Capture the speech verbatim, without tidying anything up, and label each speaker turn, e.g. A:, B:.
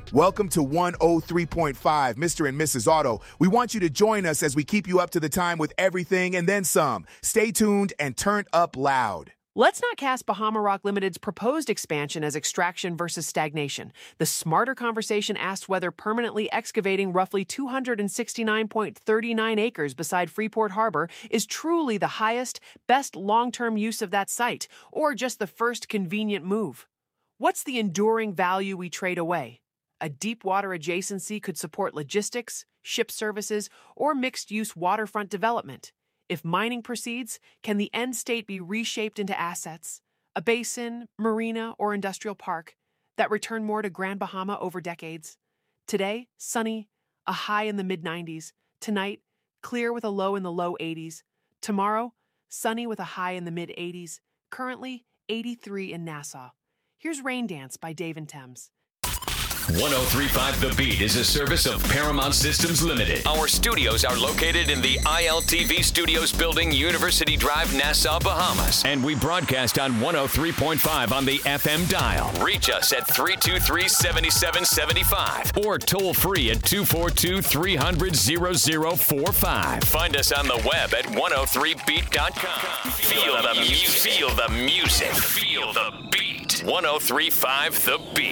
A: Welcome to one oh three point five, Mister and Missus Auto. We want you to join us as we keep you up to the time with everything and then some. Stay tuned and turn up loud.
B: Let's not cast Bahama Rock Limited's proposed expansion as extraction versus stagnation. The smarter conversation asked whether permanently excavating roughly two hundred sixty-nine point three nine acres beside Freeport Harbor is truly the highest, best long-term use of that site, or just the first convenient move. What's the enduring value we trade away? A deep water adjacency could support logistics, ship services, or mixed-use waterfront development. If mining proceeds, can the end state be reshaped into assets, a basin, marina, or industrial park that return more to Grand Bahama over decades? Today, sunny, a high in the mid nineties. Tonight, clear with a low in the low eighties. Tomorrow, sunny with a high in the mid eighties. Currently, eighty-three in Nassau. Here's Rain Dance by Dave and Thames.
C: one oh three point five The Beat is a service of Paramount Systems Limited. Our studios are located in the I L T V Studios building, University Drive, Nassau, Bahamas. And we broadcast on one oh three point five on the F M dial. Reach us at three two three, seven seven seven five or toll free at two four two, three hundred, zero zero four five. Find us on the web at one oh three beat dot com. Feel the music. Feel the music. Feel the beat. one oh three point five The Beat.